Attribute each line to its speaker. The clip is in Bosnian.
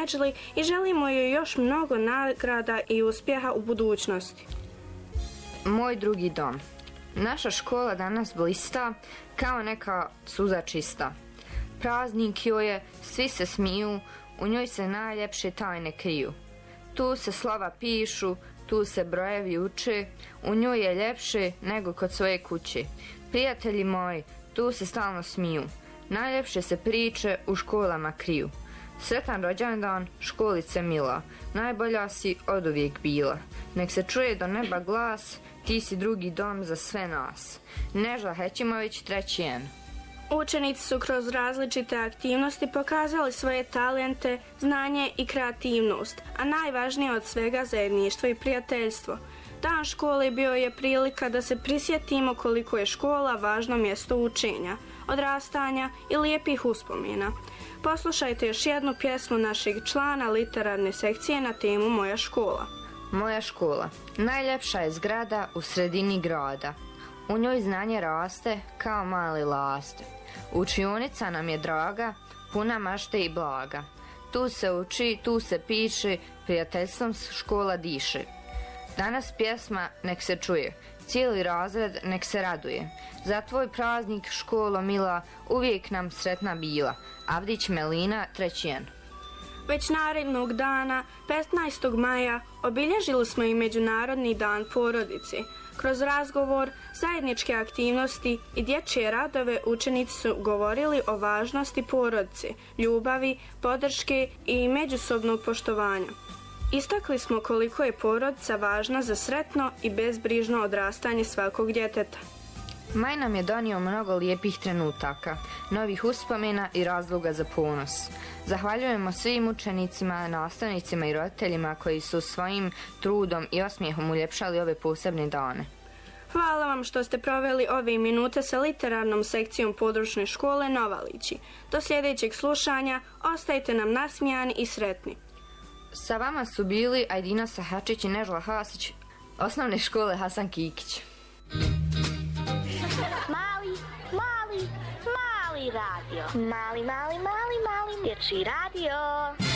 Speaker 1: Neđli i želimo joj još mnogo nagrada i uspjeha u budućnosti.
Speaker 2: Moj drugi dom. Naša škola danas blista kao neka suza čista. Praznik joj je, svi se smiju, u njoj se najljepše tajne kriju. Tu se slova pišu, tu se brojevi uče, u njoj je ljepše nego kod svoje kuće. Prijatelji moji, tu se stalno smiju, najljepše se priče u školama kriju. Sretan rođendan, školice mila, najbolja si oduvijek bila. Nek se čuje do neba glas, ti si drugi dom za sve nas. Neža Hećimović, 3. N.
Speaker 1: Učenici su kroz različite aktivnosti pokazali svoje talente, znanje i kreativnost, a najvažnije od svega zajedništvo i prijateljstvo. Dan škole bio je prilika da se prisjetimo koliko je škola važno mjesto učenja, odrastanja i lijepih uspomena. Poslušajte još jednu pjesmu našeg člana literarne sekcije na temu Moja škola.
Speaker 2: Moja škola. Najljepša je zgrada u sredini grada. U njoj znanje raste kao mali laste. Učionica nam je draga, puna mašte i blaga. Tu se uči, tu se piše, prijateljstvom škola diše. Danas pjesma nek se čuje, cijeli razred nek se raduje. Za tvoj praznik, školo mila, uvijek nam sretna bila. Avdić Melina, 3. N.
Speaker 1: Već narednog dana, 15. maja, obilježili smo i Međunarodni dan porodice. Kroz razgovor, zajedničke aktivnosti i dječje radove učenici su govorili o važnosti porodice, ljubavi, podrške i međusobnog poštovanja. Istakli smo koliko je porodica važna za sretno i bezbrižno odrastanje svakog djeteta.
Speaker 2: Maj nam je donio mnogo lijepih trenutaka, novih uspomena i razloga za ponos. Zahvaljujemo svim učenicima, nastavnicima i roditeljima koji su svojim trudom i osmijehom uljepšali ove posebne dane.
Speaker 1: Hvala vam što ste proveli ove minute sa literarnom sekcijom područne škole Novalići. Do sljedećeg slušanja ostajte nam nasmijani i sretni.
Speaker 2: Sa vama su bili Ajdina Sahačić i Nežla Hasić, osnovne škole Hasan Kikić.
Speaker 3: Mali radio. Mali dječji radio.